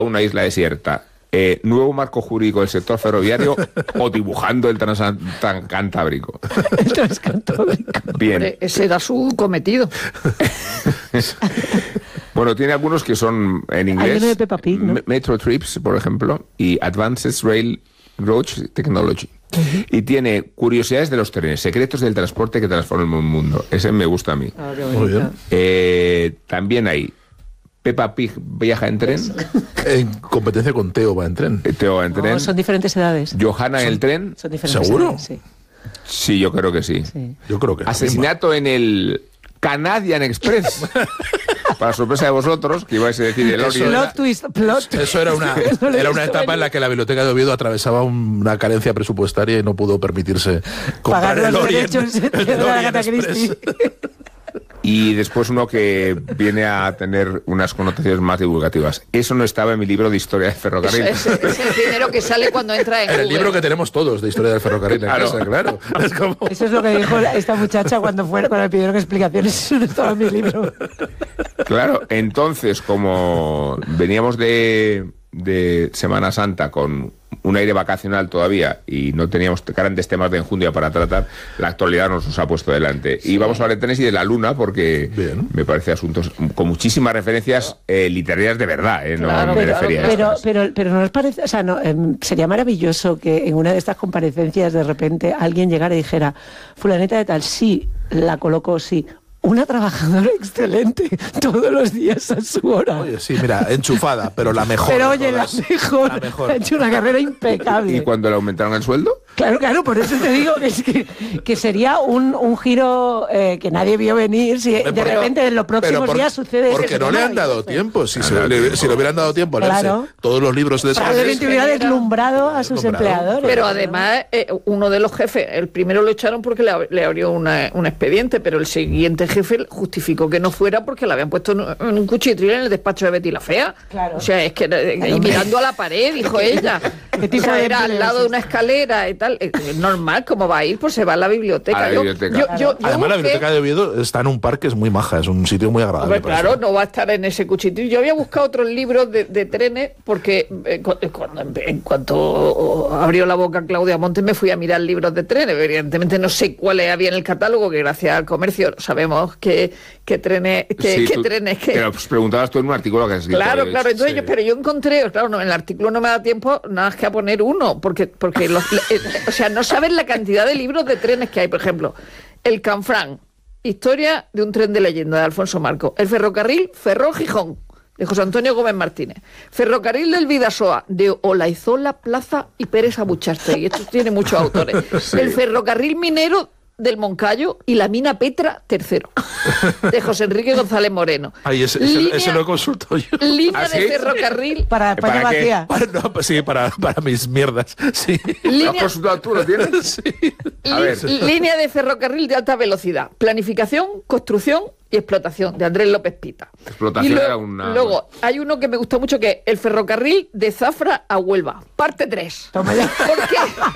una isla desierta, nuevo marco jurídico del sector ferroviario o dibujando el transcantábrico. El transcantábrico. Bien. Hombre, ese era su cometido. Bueno, tiene algunos que son en Hay uno inglés. de Peppa Pig, ¿no? Metro Trips, por ejemplo, y Advanced Railroad Technology. Y tiene curiosidades de los trenes, secretos del transporte que transforman el mundo. Ese me gusta a mí. Ah, qué Muy bonito. bien. También hay Peppa Pig viaja en tren. En competencia con Teo va en tren. Teo va en tren. No, son diferentes edades. Johanna en el tren. Son diferentes ¿Seguro? edades, sí. Sí, yo creo que sí. Sí. Yo creo que Asesinato en el Canadian Express. Para sorpresa de vosotros, que ibais a decir el Eso Orient. Plot twist, plot. Eso era una, No lo he era una visto etapa venir. en la que la biblioteca de Oviedo atravesaba una carencia presupuestaria y no pudo permitirse comprar Pagar el los Orient, derechos el de la Orient Agatha Christie. Express. Y después uno que viene a tener unas connotaciones más divulgativas. Eso no estaba en mi libro de historia del ferrocarril. Es el primero que sale cuando entra en En el Google. libro que tenemos todos de historia del ferrocarril en Claro. casa, claro. Es como... Eso es lo que dijo esta muchacha cuando le pidieron explicaciones. Eso no estaba en mi libro. Claro, entonces, como veníamos de Semana Santa con un aire vacacional todavía y no teníamos grandes temas de enjundia para tratar, la actualidad nos ha puesto delante. Y vamos a hablar de trenes y de la Luna, porque Bien. me parece asuntos con muchísimas referencias literarias de verdad. Claro, no me pero- refería a Pero, estas. pero no les parece, o sea, no, sería maravilloso que en una de estas comparecencias de repente alguien llegara y dijera, fulaneta de tal, sí, la colocó, sí. Una trabajadora excelente, todos los días a su hora. Oye, sí, mira, enchufada, pero la mejor. Pero de oye, la todas. mejor, La mejor. ha hecho una carrera impecable. ¿Y cuando le aumentaron el sueldo? Claro, claro, por eso te digo que, es que sería un giro que nadie vio venir. Si de Pero- repente en los próximos pero días sucede eso. Porque no le han dado tiempo. Si le hubieran dado tiempo a leerse Claro. todos los libros de Probablemente hubiera deslumbrado a sus Deslumbrado. empleadores. Pero además, uno de los jefes, el primero lo echaron porque le abrió un expediente, pero el siguiente jefe justificó que no fuera porque le habían puesto en un cuchitril en el despacho de Betty la Fea. Claro. O sea, es que y mirando a la pared, dijo ella. ¿Qué tipo O sea, de era al empleo lado es de una escalera y tal. Es normal, ¿cómo va a ir? Pues se va a la biblioteca. A la biblioteca. Además, la busqué- biblioteca de Oviedo está en un parque, es muy maja, es un sitio muy agradable. Hombre, para claro, eso. no va a estar en ese cuchitril. Yo había buscado otros libros de trenes porque en cuanto abrió la boca Claudia Montes me fui a mirar libros de trenes. Evidentemente no sé cuáles había en el catálogo, que gracias al comercio sabemos que trenes... Sí, trenes que... Pero pues preguntabas tú en un artículo que has escrito. Claro, claro. Entonces sí. pero yo encontré, claro, no, en el artículo no me da tiempo nada más que a poner uno, porque o sea, no sabes la cantidad de libros de trenes que hay. Por ejemplo, el Canfrán, historia de un tren de leyenda de Alfonso Marco. El ferrocarril Ferrol-Gijón, de José Antonio Gómez Martínez. Ferrocarril del Vidasoa, de Olaizola, Plaza y Pérez Abuchaste. Y esto tiene muchos autores. Sí. El ferrocarril minero del Moncayo y la mina Petra III, de José Enrique González Moreno. Ay, ese lo consulto yo. Línea ¿Ah, sí? de ferrocarril. Para España ¿Para qué? vacía. No, pues sí, para mis mierdas. Sí. ¿Lo has Línea, consultado tú? ¿Lo tienes? Sí. A ver. línea de ferrocarril de alta velocidad. Planificación, construcción y explotación, de Andrés López Pita. Explotación Y era una... Luego, hay uno que me gusta mucho, que es el ferrocarril de Zafra a Huelva, parte 3. Toma ya. ¿Por qué?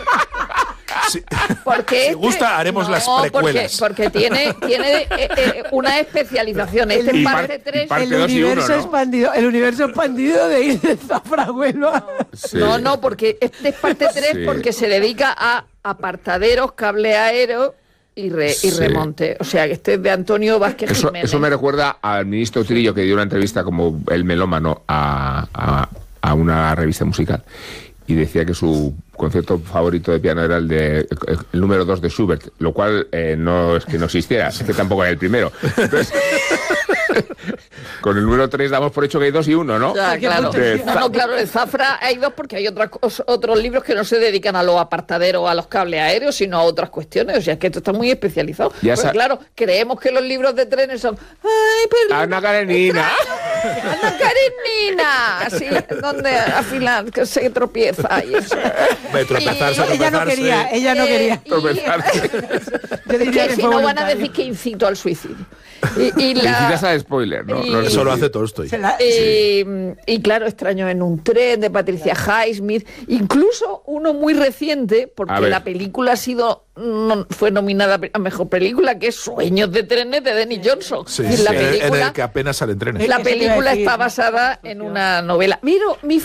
Sí. Porque Si gusta, haremos las precuelas. Porque tiene una especialización. Este es Y parte par- 3. y parte El 2 y uno, universo ¿no? expandido, el universo expandido de ir de Zafra a Huelva. Sí. No, porque este es parte 3 Sí. porque se dedica a apartaderos, cable aéreo y Sí. remonte. O sea, que este es de Antonio Vázquez Jiménez. Eso me recuerda al ministro Trillo, que dio una entrevista como el melómano a una revista musical, y decía que su concierto favorito de piano era el número 2 de Schubert, lo cual no es que no existiera, es que tampoco era el primero. Entonces, con el número 3 damos por hecho que hay 2 y 1, ¿no? Ya, claro. De No, claro, de Zafra hay 2 porque hay otros libros que no se dedican a los apartaderos, a los cables aéreos, sino a otras cuestiones. O sea, es que esto está muy especializado. Ya Pues claro, creemos que los libros de trenes son... ¡Ay, pero Ana Karenina. Ana Karenina! Así, donde al final que se tropieza y eso. Tropezarse, Y- Ella no quería, ella no quería. Tropezarse. Yo diría que si fue no van a voluntario. decir que incito al suicidio. Y Le incitas al spoiler, ¿no? y- No, Eso lo hace Tolstoy. Se la- y claro, Extraño en un tren, de Patricia Highsmith, incluso uno muy reciente, A porque ver. la película ha sido fue nominada a mejor película, que es Sueños de trenes de Denis Johnson. Sí, Y la en película, el que apenas salen trenes. la Eso te iba a película decir. está basada en una novela. Mira, mi